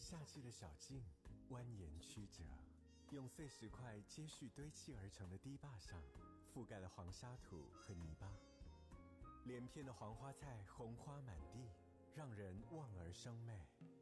夏季的小径蜿蜒曲折，用碎石块接续堆砌而成的堤坝上，覆盖了黄沙土和泥巴。连片的黄花菜红花满地，让人望而生媚。